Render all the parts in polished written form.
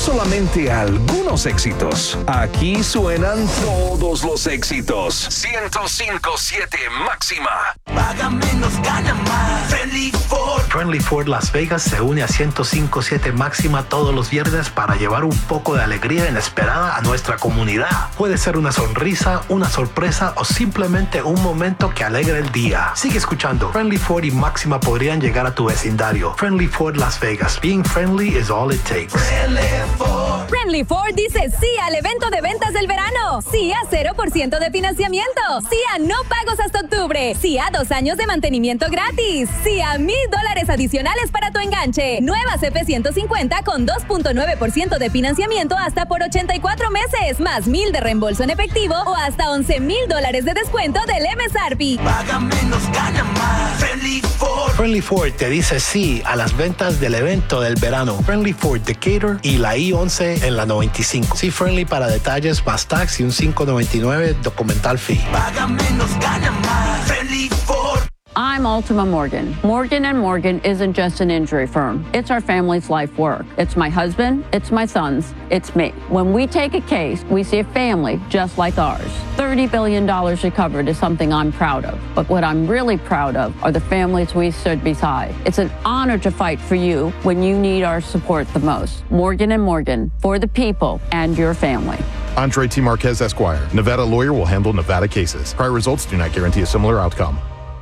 solamente algunos éxitos. Aquí suenan todos los éxitos. 105.7 Máxima. Paga menos, gana más. Friendly Ford. Friendly Ford Las Vegas se une a 105.7 Máxima todos los viernes para llevar un poco de alegría inesperada a nuestra comunidad. Puede ser una sonrisa, una sorpresa o simplemente un momento que alegre el día. Sigue escuchando. Friendly Ford y Máxima podrían llegar a tu vecindario. Friendly Ford Las Vegas. Being friendly is all it takes. Friendly Ford dice sí al evento de ventas del verano. Sí a 0% de financiamiento. Sí a no pagos hasta octubre. Sí a 2 años de mantenimiento gratis. Sí a $1,000 adicionales para tu enganche. Nueva CF150 con 2.9% de financiamiento hasta por 84 meses. Más $1,000 de reembolso en efectivo o hasta $11,000 de descuento del MSRP. Paga menos, gana más. Friendly Ford. Friendly Ford te dice sí a las ventas del evento del verano. Friendly Ford Decatur y la I-11 en la 95. Sí, Friendly para detalles, más tax y un $5.99 documental fee. Paga menos, gana más. Friendly Ford. I'm Ultima Morgan. Morgan & Morgan isn't just an injury firm. It's our family's life work. It's my husband, it's my sons, it's me. When we take a case, we see a family just like ours. $30 billion recovered is something I'm proud of. But what I'm really proud of are the families we stood beside. It's an honor to fight for you when you need our support the most. Morgan & Morgan, for the people and your family. Andre T. Marquez, Esquire. Nevada lawyer will handle Nevada cases. Prior results do not guarantee a similar outcome.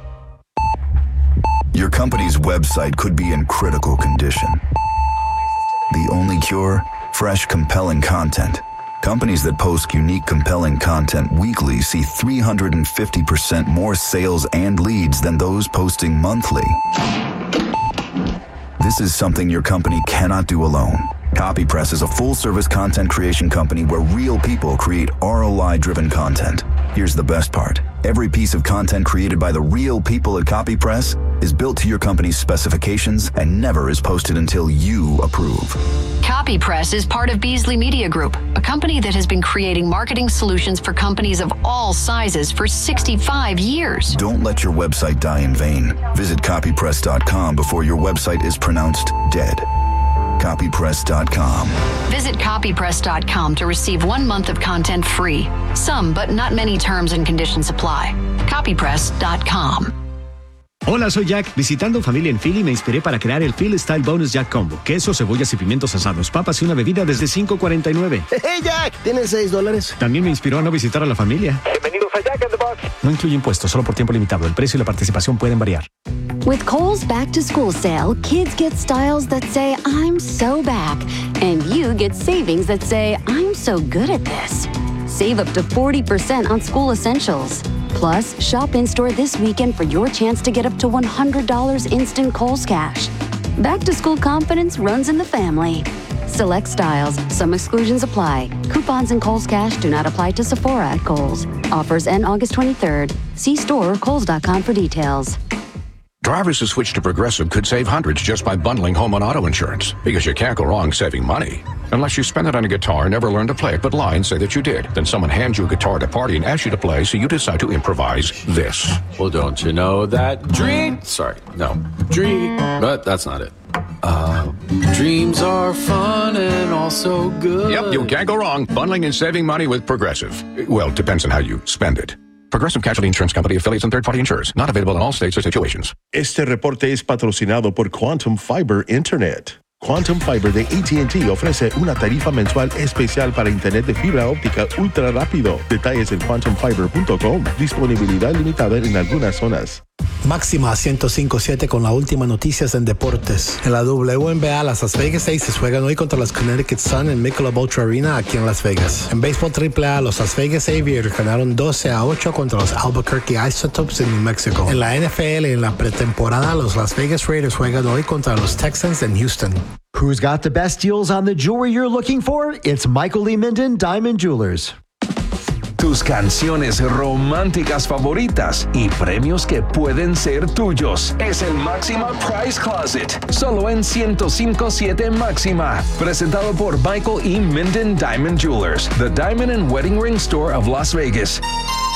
Your company's website could be in critical condition. The only cure? Fresh, compelling content. Companies that post unique, compelling content weekly see 350% more sales and leads than those posting monthly. This is something your company cannot do alone. CopyPress is a full-service content creation company where real people create ROI-driven content. Here's the best part. Every piece of content created by the real people at CopyPress is built to your company's specifications and never is posted until you approve. CopyPress is part of Beasley Media Group, a company that has been creating marketing solutions for companies of all sizes for 65 years. Don't let your website die in vain. Visit copypress.com before your website is pronounced dead. Copypress.com. Visit copypress.com to receive 1 month of content free. Some, but not many terms and conditions apply. Copypress.com. Hola, soy Jack. Visitando familia en Philly me inspiré para crear el Philly Style Bonus Jack Combo. Queso, cebollas y pimientos asados, papas y una bebida desde $5.49. ¡Hey, Jack! ¿Tienes $6? También me inspiró a no visitar a la familia. Bienvenidos a Jack in the Box. No incluye impuestos, solo por tiempo limitado. El precio y la participación pueden variar. With Kohl's Back to School sale, kids get styles that say, I'm so back. And you get savings that say, I'm so good at this. Save up to 40% on school essentials. Plus, shop in-store this weekend for your chance to get up to $100 instant Kohl's cash. Back to school confidence runs in the family. Select styles. Some exclusions apply. Coupons and Kohl's cash do not apply to Sephora at Kohl's. Offers end August 23rd. See store or kohls.com for details. Drivers who switch to Progressive could save hundreds just by bundling home and auto insurance. Because you can't go wrong saving money. Unless you spend it on a guitar, never learn to play it, but lie and say that you did. Then someone hands you a guitar at a party and asks you to play, so you decide to improvise this. Well, don't you know that dream... Sorry, no. Dream... But that's not it. Dreams are fun and also good. Yep, you can't go wrong bundling and saving money with Progressive. Well, it depends on how you spend it. Progressive Casualty Insurance Company, affiliates, and third-party insurers. Not available in all states or situations. Este reporte es patrocinado por Quantum Fiber Internet. Quantum Fiber de AT&T ofrece una tarifa mensual especial para Internet de fibra óptica ultra rápido. Detalles en quantumfiber.com. Disponibilidad limitada en algunas zonas. Máxima 105.7 con las últimas noticias en deportes. En la WNBA, las Las Vegas Aces juegan hoy contra los Connecticut Sun en Michelob Ultra Arena aquí en Las Vegas. En béisbol AAA, los Las Vegas Aviators ganaron 12-8 contra los Albuquerque Isotopes en New Mexico. En la NFL, en la pretemporada, los Las Vegas Raiders juegan hoy contra los Texans en Houston. Who's got the best deals on the jewelry you're looking for? It's Michael Lee Minden Diamond Jewelers. Tus canciones románticas favoritas y premios que pueden ser tuyos. Es el Máxima Price Closet. Solo en 105.7 Máxima. Presentado por Michael E. Minden Diamond Jewelers. The Diamond and Wedding Ring Store of Las Vegas.